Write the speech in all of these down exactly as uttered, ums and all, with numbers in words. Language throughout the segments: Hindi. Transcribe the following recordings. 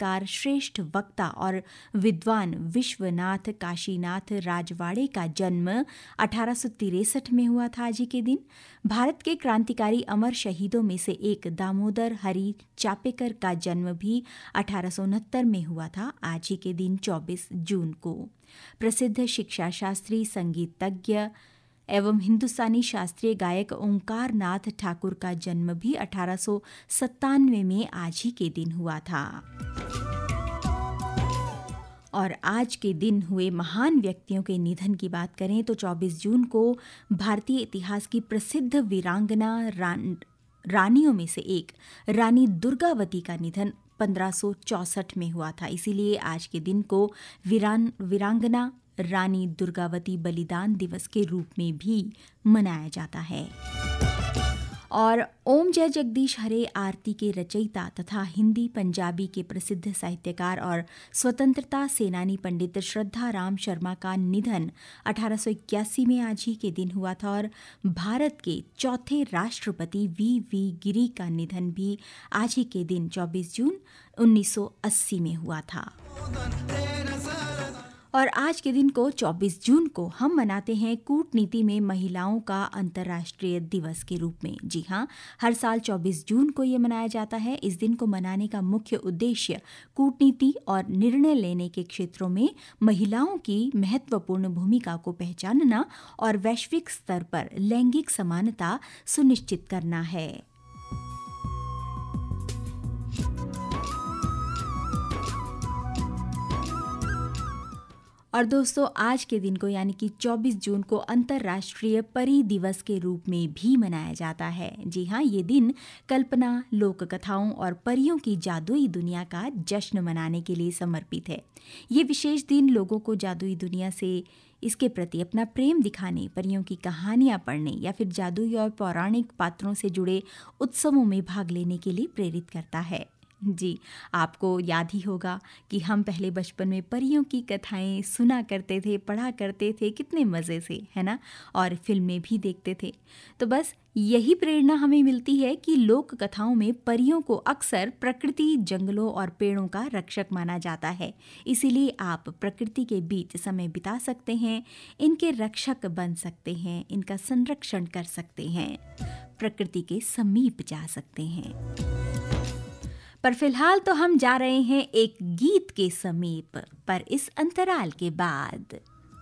पुरस्कार श्रेष्ठ वक्ता और विद्वान विश्वनाथ काशीनाथ राजवाड़े का जन्म अठारह सौ तिरसठ में हुआ था आज ही के दिन। भारत के क्रांतिकारी अमर शहीदों में से एक दामोदर हरि चापेकर का जन्म भी अठारह सौ उनहत्तर में हुआ था आज ही के दिन चौबीस जून को। प्रसिद्ध शिक्षा शास्त्री, संगीतज्ञ एवं हिंदुस्तानी शास्त्रीय गायक ओंकार नाथ ठाकुर का जन्म भी अठारह सौ सत्तानवे में आज ही के दिन हुआ था। और आज के दिन हुए महान व्यक्तियों के निधन की बात करें तो चौबीस जून को भारतीय इतिहास की प्रसिद्ध वीरांगना रान, रानियों में से एक रानी दुर्गावती का निधन पंद्रह सौ चौसठ में हुआ था। इसीलिए आज के दिन को वीरान वीरांगना रानी दुर्गावती बलिदान दिवस के रूप में भी मनाया जाता है। और ओम जय जगदीश हरे आरती के रचयिता तथा हिंदी पंजाबी के प्रसिद्ध साहित्यकार और स्वतंत्रता सेनानी पंडित श्रद्धा राम शर्मा का निधन अठारह सौ इक्यासी में आज ही के दिन हुआ था। और भारत के चौथे राष्ट्रपति वी वी गिरी का निधन भी आज ही के दिन चौबीस जून उन्नीस सौ अस्सी में हुआ था। और आज के दिन को चौबीस जून को हम मनाते हैं कूटनीति में महिलाओं का अंतर्राष्ट्रीय दिवस के रूप में। जी हाँ, हर साल चौबीस जून को ये मनाया जाता है। इस दिन को मनाने का मुख्य उद्देश्य कूटनीति और निर्णय लेने के क्षेत्रों में महिलाओं की महत्वपूर्ण भूमिका को पहचानना और वैश्विक स्तर पर लैंगिक समानता सुनिश्चित करना है। और दोस्तों, आज के दिन को यानी कि चौबीस जून को अंतर्राष्ट्रीय परी दिवस के रूप में भी मनाया जाता है। जी हाँ, ये दिन कल्पना, लोक कथाओं और परियों की जादुई दुनिया का जश्न मनाने के लिए समर्पित है। ये विशेष दिन लोगों को जादुई दुनिया से इसके प्रति अपना प्रेम दिखाने, परियों की कहानियाँ पढ़ने या फिर जादुई और पौराणिक पात्रों से जुड़े उत्सवों में भाग लेने के लिए प्रेरित करता है। जी, आपको याद ही होगा कि हम पहले बचपन में परियों की कथाएं सुना करते थे, पढ़ा करते थे, कितने मज़े से, है ना, और फिल्में भी देखते थे। तो बस यही प्रेरणा हमें मिलती है कि लोक कथाओं में परियों को अक्सर प्रकृति, जंगलों और पेड़ों का रक्षक माना जाता है। इसीलिए आप प्रकृति के बीच समय बिता सकते हैं, इनके रक्षक बन सकते हैं, इनका संरक्षण कर सकते हैं, प्रकृति के समीप जा सकते हैं। पर फिलहाल तो हम जा रहे हैं एक गीत के समीप, पर इस अंतराल के बाद।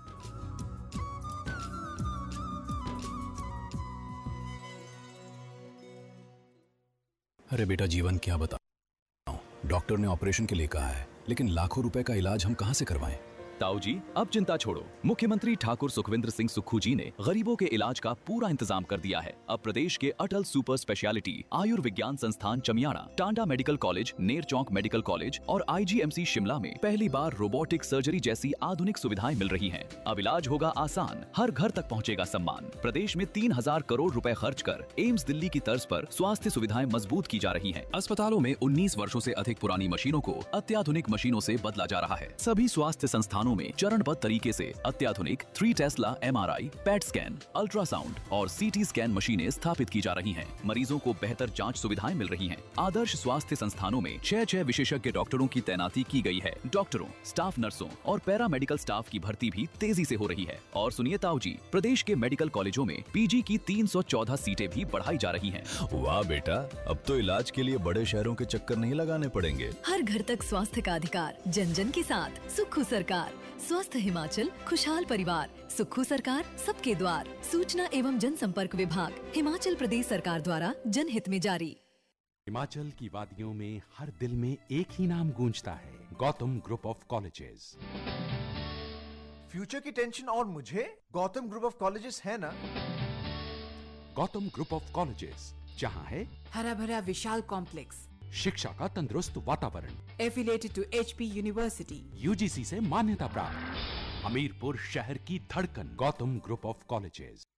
अरे बेटा, जीवन क्या बताऊं, डॉक्टर ने ऑपरेशन के लिए कहा है, लेकिन लाखों रुपए का इलाज हम कहां से करवाएं? ताऊ जी, अब चिंता छोड़ो। मुख्यमंत्री ठाकुर सुखविंदर सिंह सुक्खू जी ने गरीबों के इलाज का पूरा इंतजाम कर दिया है। अब प्रदेश के अटल सुपर स्पेशलिटी आयुर्विज्ञान संस्थान चमियाड़ा, टांडा मेडिकल कॉलेज, नेर चौक मेडिकल कॉलेज और आईजीएमसी शिमला में पहली बार रोबोटिक सर्जरी जैसी आधुनिक सुविधाएं मिल रही हैं। अब इलाज होगा आसान, हर घर तक पहुंचेगा सम्मान। प्रदेश में तीन हजार करोड़ रुपए खर्च कर एम्स दिल्ली की तर्ज पर स्वास्थ्य सुविधाएं मजबूत की जा रही हैं। अस्पतालों में उन्नीस वर्षों से अधिक पुरानी मशीनों को अत्याधुनिक मशीनों से बदला जा रहा है। सभी स्वास्थ्य संस्थानों में चरणबद्ध तरीके से अत्याधुनिक three Tesla MRI, PET scan, ultrasound और सीटी स्कैन मशीनें स्थापित की जा रही हैं। मरीजों को बेहतर जांच सुविधाएं मिल रही हैं। आदर्श स्वास्थ्य संस्थानों में छह छह विशेषज्ञ डॉक्टरों की तैनाती की गई है। डॉक्टरों, स्टाफ नर्सों और पैरा मेडिकल स्टाफ की भर्ती भी तेजी से हो रही है। और सुनिए ताऊ जी, प्रदेश के मेडिकल कॉलेजों में पीजी की तीन सौ चौदह सीटें भी बढ़ाई जा रही हैं। वाह बेटा, अब तो इलाज के लिए बड़े शहरों के चक्कर नहीं लगाने पड़ेंगे। हर घर तक स्वास्थ्य का अधिकार, जन जन के साथ सुक्खू सरकार। स्वस्थ हिमाचल, खुशहाल परिवार, सुक्खू सरकार सबके द्वार। सूचना एवं जनसंपर्क विभाग, हिमाचल प्रदेश सरकार द्वारा जनहित में जारी। हिमाचल की वादियों में हर दिल में एक ही नाम गूंजता है, Gautam group of colleges. Future की टेंशन और मुझे गौतम ग्रुप ऑफ कॉलेजेस है ना। गौतम ग्रुप ऑफ कॉलेजेस, जहां है हरा भरा विशाल कॉम्प्लेक्स, शिक्षा का तंदुरुस्त वातावरण, affiliated to HP university, UGC से मान्यता प्राप्त, हमीरपुर शहर की धड़कन, गौतम ग्रुप ऑफ कॉलेजेस।